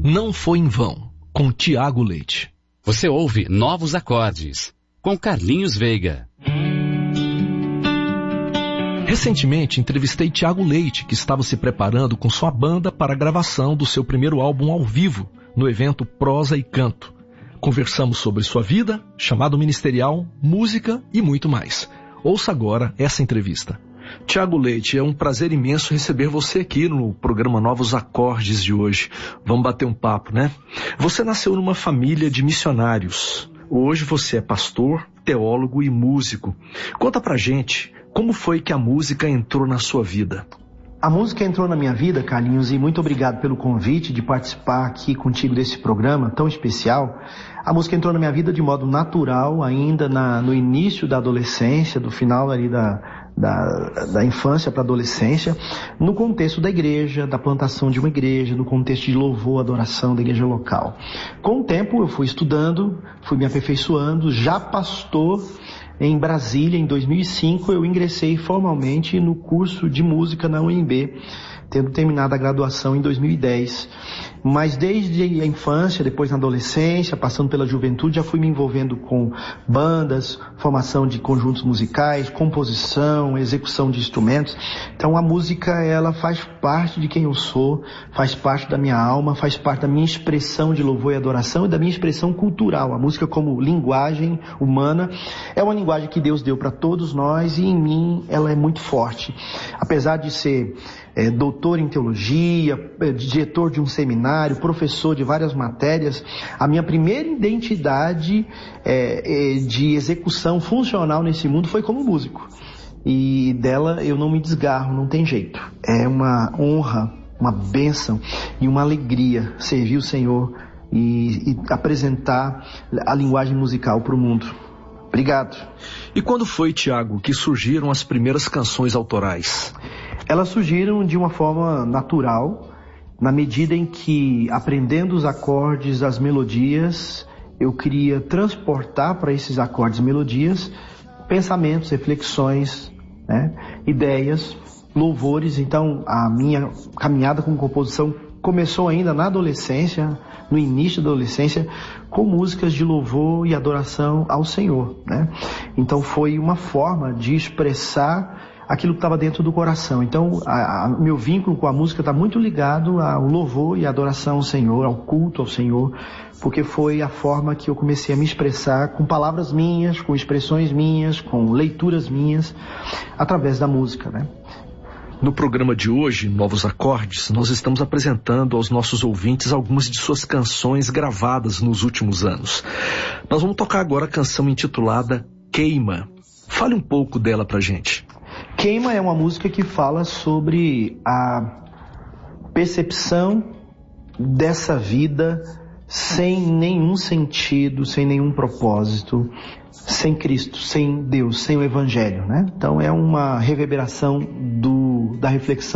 Não Foi em Vão, com Tiago Leite. Você ouve Novos Acordes, com Carlinhos Veiga. Recentemente, entrevistei Tiago Leite, que estava se preparando com sua banda para a gravação do seu primeiro álbum ao vivo, no evento Prosa e Canto. Conversamos sobre sua vida, chamado ministerial, música e muito mais. Ouça agora essa entrevista. Tiago Leite, é um prazer imenso receber você aqui no programa Novos Acordes de hoje. Vamos bater um papo, né? Você nasceu numa família de missionários. Hoje você é pastor, teólogo e músico. Conta pra gente, como foi que a música entrou na sua vida? A música entrou na minha vida, Carlinhos, e muito obrigado pelo convite de participar aqui contigo desse programa tão especial. A música entrou na minha vida de modo natural, ainda no início da adolescência, do final ali da infância para a adolescência, no contexto da igreja, da plantação de uma igreja, no contexto de louvor, adoração da igreja local. Com o tempo eu fui estudando, fui me aperfeiçoando, já pastor. Em Brasília, em 2005, eu ingressei formalmente no curso de música na UNB, tendo terminado a graduação em 2010. Mas desde a infância, depois na adolescência, passando pela juventude, já fui me envolvendo com bandas, formação de conjuntos musicais, composição, execução de instrumentos. Então a música, ela faz parte de quem eu sou, faz parte da minha alma, faz parte da minha expressão de louvor e adoração e da minha expressão cultural. A música como linguagem humana é uma linguagem que Deus deu para todos nós e em mim ela é muito forte. Apesar de ser doutor em teologia, diretor de um seminário, professor de várias matérias, a minha primeira identidade de execução funcional nesse mundo foi como músico. E dela eu não me desgarro, não tem jeito. É uma honra, uma bênção e uma alegria servir o Senhor e apresentar a linguagem musical para o mundo. Obrigado. E quando foi, Tiago, que surgiram as primeiras canções autorais? Elas surgiram de uma forma natural, na medida em que, aprendendo os acordes, as melodias, eu queria transportar para esses acordes e melodias pensamentos, reflexões, né, ideias, louvores. Então, a minha caminhada com composição começou ainda na adolescência, no início da adolescência, com músicas de louvor e adoração ao Senhor, né? Então foi uma forma de expressar aquilo que estava dentro do coração. Então, meu vínculo com a música está muito ligado ao louvor e adoração ao Senhor, ao culto ao Senhor, porque foi a forma que eu comecei a me expressar com palavras minhas, com expressões minhas, com leituras minhas, através da música, né? No programa de hoje, Novos Acordes, nós estamos apresentando aos nossos ouvintes algumas de suas canções gravadas nos últimos anos. Nós vamos tocar agora a canção intitulada Queima. Fale um pouco dela pra gente. Queima é uma música que fala sobre a percepção dessa vida sem nenhum sentido, sem nenhum propósito, sem Cristo, sem Deus, sem o Evangelho, né? Então é uma reverberação da reflexão